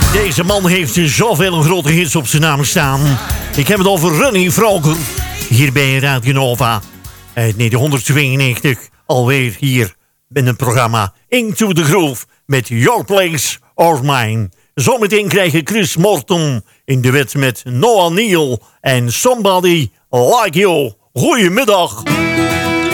Deze man heeft zoveel grote hits op zijn naam staan. Ik heb het over Ronnie Vroger. Hier bij Radio Nova. Uit 1992. Alweer hier in het programma Into the Groove. Met Your Place or Mine. Zometeen krijg je Chris Morton in de wet met Noah Neal. En Somebody Like You. Goedemiddag.